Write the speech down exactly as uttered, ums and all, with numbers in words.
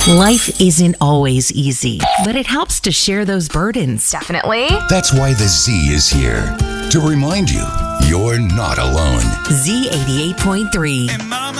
Life isn't always easy, but it helps to share those burdens. Definitely. That's why the Z is here to remind you you're not alone. Z eighty-eight point three. And mama